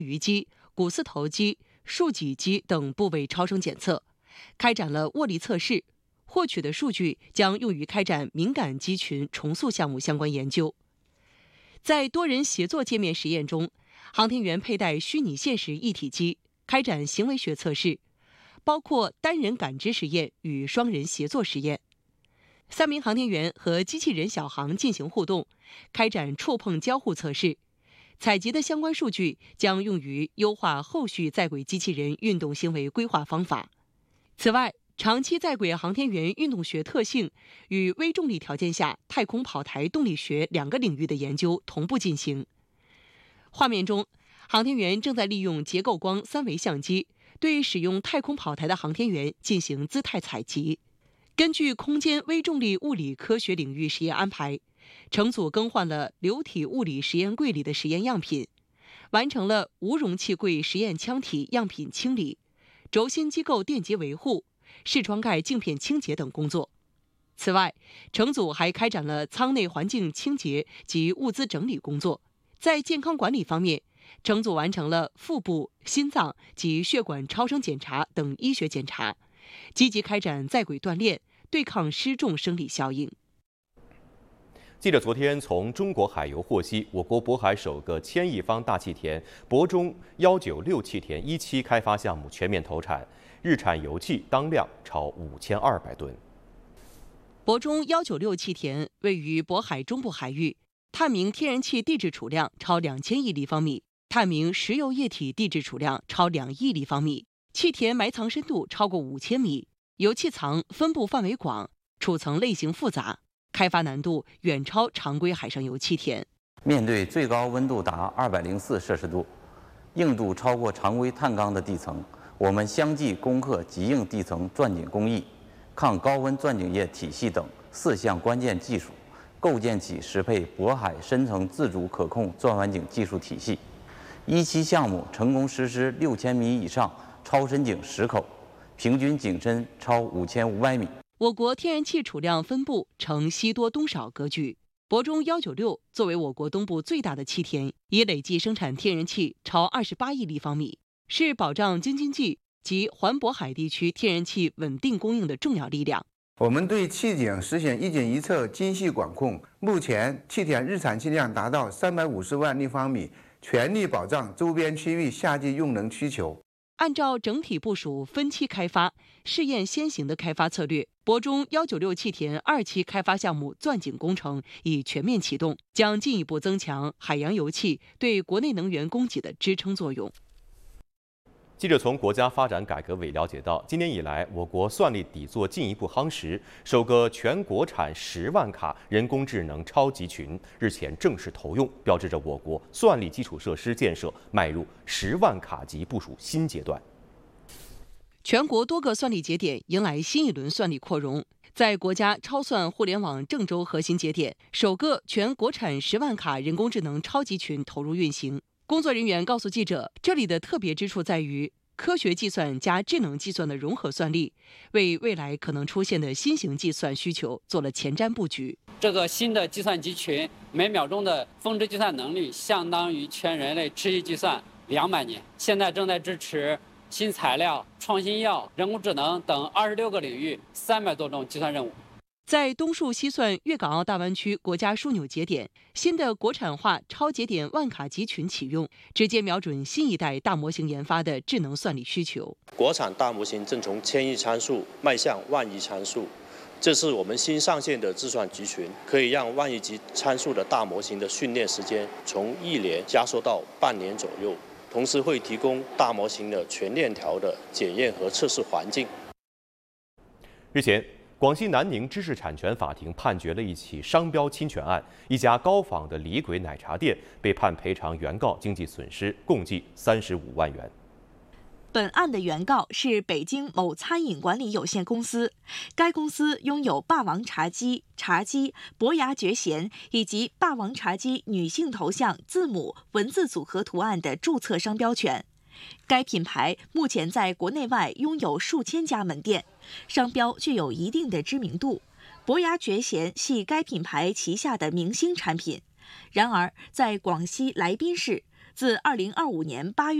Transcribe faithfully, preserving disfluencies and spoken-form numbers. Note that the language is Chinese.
鱼肌、股四头肌、竖脊肌等部位超声检测，开展了握力测试，获取的数据将用于开展敏感肌群重塑项目相关研究。在多人协作界面实验中，航天员佩戴虚拟现实一体机，开展行为学测试，包括单人感知实验与双人协作实验。三名航天员和机器人小航进行互动，开展触碰交互测试。采集的相关数据将用于优化后续在轨机器人运动行为规划方法。此外，长期在轨航天员运动学特性与微重力条件下太空跑台动力学两个领域的研究同步进行。画面中，航天员正在利用结构光三维相机对使用太空跑台的航天员进行姿态采集。根据空间微重力物理科学领域实验安排，乘组更换了流体物理实验柜里的实验样品，完成了无容器柜实验腔体样品清理、轴心机构电机维护、视窗盖镜片清洁等工作。此外，乘组还开展了舱内环境清洁及物资整理工作。在健康管理方面，乘组完成了腹部、心脏及血管超声检查等医学检查，积极开展在轨锻炼，对抗失重生理效应。 记者昨天从中国海油获悉，我国渤海首个千亿方大气田渤中幺九六气田一期开发项目全面投产，日产油气当量超五千二百吨。 渤中幺九六气田位于渤海中部海域，探明天然气地质储量超两千亿立方米，探明石油液体地质储量超两亿立方米，气田埋藏深度超过五千米，油气藏分布范围广，储层类型复杂。开发难度远超常规海上油气田。 面对最高温度达二百零四摄氏度、硬度超过常规碳钢的地层，我们相继攻克极硬地层钻井工艺、抗高温钻井液体系等四项关键技术，构建起适配渤海深层自主可控钻完井技术体系。一期项目成功实施六千米以上超深井十口，平均井深超五千五百米。 我国天然气储量分布呈西多东少格局。渤中幺九六作为我国东部最大的气田，已累计生产天然气超二十八亿立方米，是保障京津冀及环渤海地区天然气稳定供应的重要力量。 我们对气井实行一井一测精细管控，目前气田日产气量达到三百五十万立方米，全力保障周边区域夏季用能需求。 按照整体部署分期开发、试验先行的开发策略，渤中幺九六气田二期开发项目钻井工程已全面启动，将进一步增强海洋油气对国内能源供给的支撑作用。 记者从国家发展改革委了解到，今年以来，我国算力底座进一步夯实，首个全国产十万卡人工智能超级群日前正式投用，标志着我国算力基础设施建设迈入十万卡级部署新阶段。 全国多个算力节点迎来新一轮算力扩容，在国家超算互联网郑州核心节点，首个全国产十万卡人工智能超级群投入运行。工作人员告诉记者，这里的特别之处在于科学计算加智能计算的融合算力，为未来可能出现的新型计算需求做了前瞻布局。 这个新的计算集群每秒钟的峰值计算能力相当于全人类持续计算两百年，现在正在支持新材料、创新药、人工智能等二十六个领域三百多种计算任务。 在东数西算粤港澳大湾区国家枢纽节点，新的国产化超节点万卡集群启用，直接瞄准新一代大模型研发的智能算力需求。 国产大模型正从千亿参数迈向万亿参数，这是我们新上线的计算集群，可以让万亿级参数的大模型的训练时间从一年压缩到半年左右，同时会提供大模型的全链条的检验和测试环境。 日前，广西南宁知识产权法庭判决了一起商标侵权案，一家高仿的李鬼奶茶店被判赔偿原告经济损失共计三十五万元。 本案的原告是北京某餐饮管理有限公司，该公司拥有霸王茶姬、茶姬、伯牙绝弦以及霸王茶姬女性头像、字母、文字组合图案的注册商标权。该品牌目前在国内外拥有数千家门店，商标具有一定的知名度。伯牙绝弦系该品牌旗下的明星产品。然而，在广西来宾市， 自二零二五年八月。